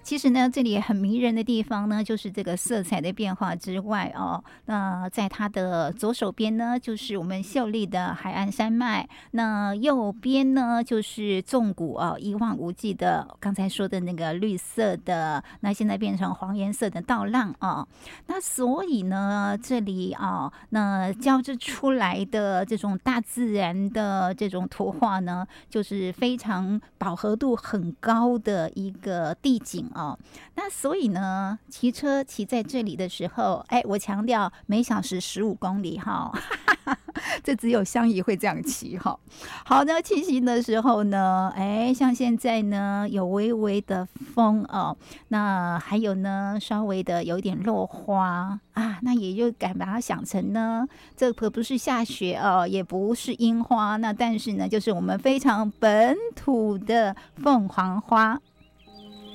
其实呢，这里很迷人的地方呢，就是这个色彩的变化之外哦。那在它的左手边呢，就是我们秀丽的海岸山脉；那右边呢，就是纵谷哦，一望无际的刚才说的那个绿色的，那现在变成黄颜色的稻浪哦。那所以呢，这里哦，那交织出来的这种大自然的这种图画呢，就是非常饱和度很高的一个地景哦。那所以呢，骑车骑在这里的时候，我强调每小时15公里哈。这只有香姨会这样骑哈。好的，骑行的时候呢，像现在呢有微微的风哦，那还有呢稍微的有一点落花啊，那也就敢把它想成呢，这可不是下雪哦，也不是樱花，那但是呢就是我们非常本土的凤凰花